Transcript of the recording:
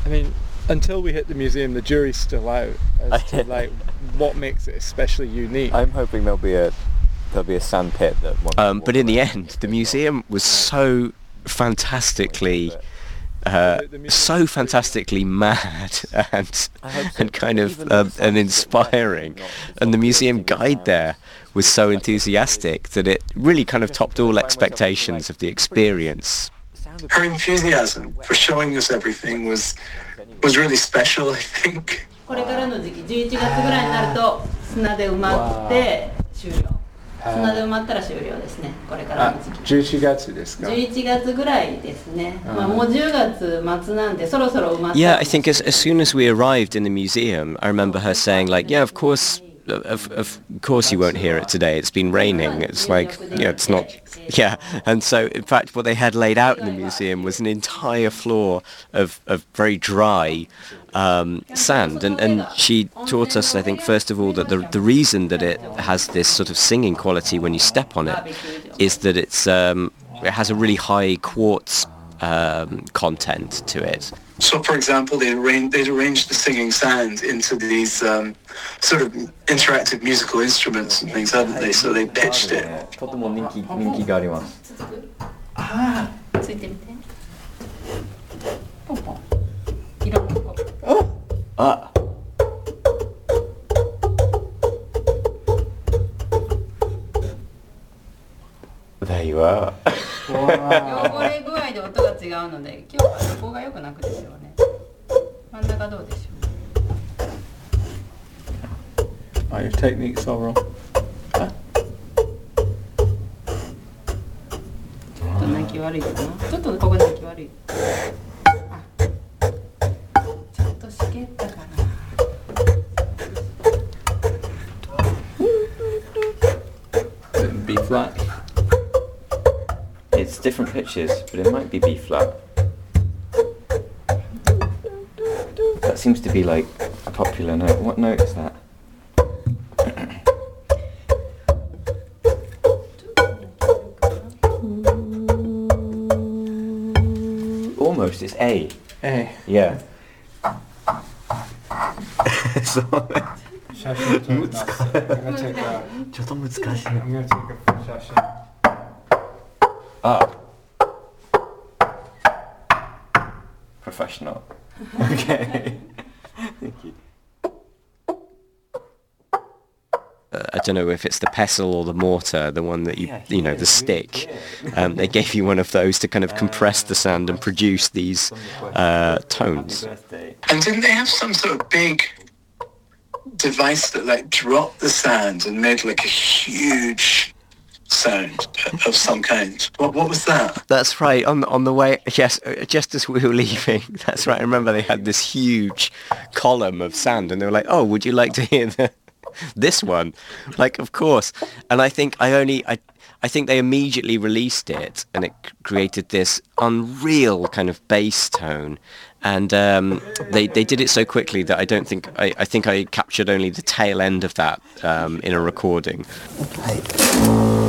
I mean, until we hit the museum, the jury's still out as to like what makes it especially unique. I'm hoping there'll be a sand pit that. But in the end, the museum was so fantastically mad and kind of and inspiring, and the museum guide there was so enthusiastic that it really kind of topped all expectations of the experience. Her enthusiasm for showing us everything was really special, I think. これからの時期11月ぐらいになると砂で埋まって終了。砂で埋まったら終了ですね。これからの時期。 11月ですか 11月ぐらいですね。まあもう10月末なんでそろそろ埋まった。 Yeah, I think as soon as we arrived in the museum, I remember her saying like, yeah, of course you won't hear it today. It's been raining. It's like, it's not. Yeah, and so in fact, what they had laid out in the museum was an entire floor of very dry sand, and she taught us, I think, first of all, that the reason that it has this sort of singing quality when you step on it is that it has a really high quartz content to it. So, for example, they'd arranged the singing sand into these sort of interactive musical instruments and things, hadn't they? So they pitched it. とても人気があります。 ああ、ついてみて。ポンポン。いろんなポン。 あ。There you are. 汚れ具合で音が違うので、今日はここが良くなくでしょうね。真ん中どうでしょう。 Your technique's all wrong. ちょっと泣き悪いかな。ちょっとここ泣き悪い。あ、ちゃんとしけったかな。 B flat. It's different pitches, but it might be B flat. That seems to be like a popular note. What note is that? Almost, it's A. A. Yeah. 写真撮ります。 ちょっと難しい。 I'm gonna take a写真。 Ah. Professional. Okay. Thank you. I don't know if it's the pestle or the mortar, the one that the stick. They gave you one of those to kind of compress the sand and produce these tones. And didn't they have some sort of big device that like dropped the sand and made like a huge sound of some kind? What was that? That's right. On the way, yes, just as we were leaving. That's right. I remember they had this huge column of sand, and they were like, "Oh, would you like to hear this one?" Like, of course. And I think I think they immediately released it, and it created this unreal kind of bass tone. And they did it so quickly that I don't think I think I captured only the tail end of that in a recording.